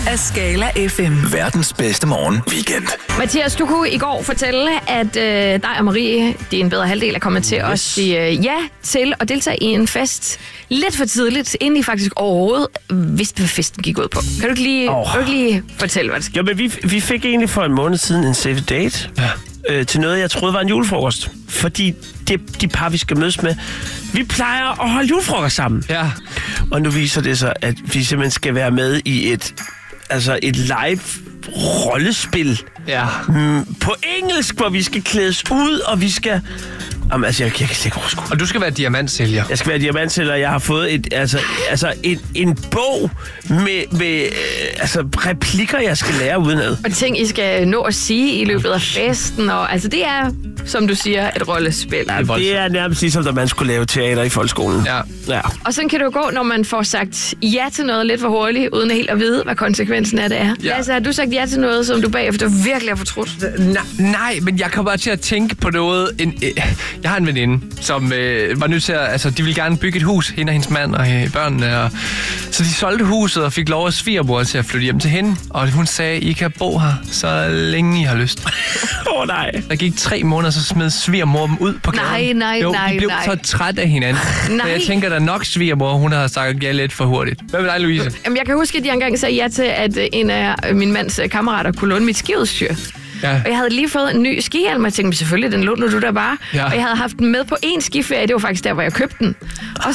af Skala FM. Verdens bedste morgen weekend. Mathias, du kunne i går fortælle, at dig og Marie, din bedre halvdel, er kommet til at sige ja til at deltage i en fest lidt for tidligt, inden I faktisk overhovedet vidste, hvad festen gik ud på. Kan du ikke lige fortælle, hvad det skal? Jo, men vi fik egentlig for en måned siden en safe date til noget, jeg troede var en julefrokost. Fordi de par, vi skal mødes med, vi plejer at holde julefrokost sammen. Ja. Og nu viser det sig, at vi simpelthen skal være med i et live rollespil. Ja. På engelsk, hvor vi skal klædes ud, og vi skal... Jamen, altså, jeg kan slet ikke overskue. Og du skal være diamantsælger. Jeg skal være diamantsælger. Jeg har fået en bog med replikker, jeg skal lære udenad. Og ting, I skal nå at sige i løbet af festen. Og, altså, det er, som du siger, et rollespil. Ja, det er nærmest ligesom, da man skulle lave teater i folkeskolen. Ja. Og sådan kan det jo gå, når man får sagt ja til noget lidt for hurtigt, uden helt at vide, hvad konsekvensen af det er. Ja. Altså, har du sagt ja til noget, som du bagefter virkelig har fortrudt? Nej, men jeg kommer bare til at tænke på noget. Jeg har en veninde, som var nødt til at... Altså, de ville gerne bygge et hus, hende og hendes mand og børnene. Og, så de solgte huset og fik lov af svigermor til at flytte hjem til hende. Og hun sagde, I kan bo her, så længe I har lyst. Nej. Der gik 3 måneder, så smed svigermor dem ud på gaden. Nej. De blev så træt af hinanden. Så jeg tænker, der er nok svigermor, hun har sagt ja lidt for hurtigt. Hvad med dig, Louise? Jamen, jeg kan huske, at jeg engang sagde ja til, at en af min mands kammerater kunne låne mit skiudstyr. Ja. Og jeg havde lige fået en ny skihjelm, og jeg tænkte, selvfølgelig, den låner du der bare. Ja. Og jeg havde haft den med på en skiferie, det var faktisk der, hvor jeg købte den. Og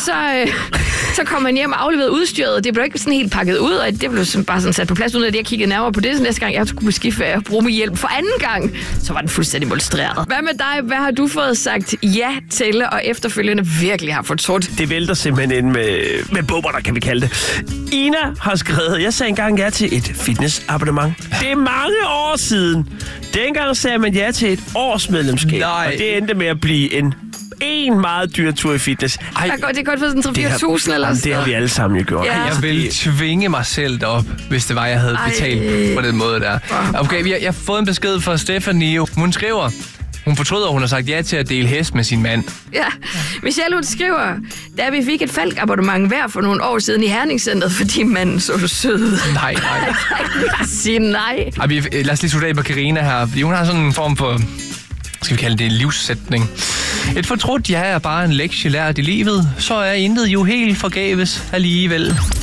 så kom han hjem og afleverede udstyret, og det blev ikke sådan helt pakket ud, og det blev bare sådan sat på plads, uden at jeg kiggede nærmere på det. Så næste gang, jeg skulle på skiferie og bruge min hjelm for anden gang, så var den fuldstændig molstreret. Hvad med dig? Hvad har du fået sagt ja til, og efterfølgende virkelig har fortrudt? Det vælter simpelthen ind med bobber, kan vi kalde det. Ina har skrevet, jeg sagde engang ja til et fitnessabonnement. Det er mange år siden. Dengang sagde man ja til et års medlemskab, og det endte med at blive en meget dyr tur i fitness. Det er godt for sådan 3-4.000 eller sådan. Det har vi alle sammen jo gjort. Ja. Jeg ville tvinge mig selv derop, hvis det var, jeg havde betalt på den måde der. Okay, jeg har fået en besked fra Stephanie. Hun skriver, hun fortryder, at hun har sagt ja til at dele hest med sin mand. Ja, Michelle, hun skriver, da vi fik et Falk-abonnement hver for nogle år siden i Herningscenteret, fordi manden så sød. Nej. Sig nej. Lad os lige slutte af på Karina her, fordi hun har sådan en form for, skal vi kalde det, livssætning. Et fortrudt ja er bare en lektie lært i livet, så er intet jo helt forgæves alligevel.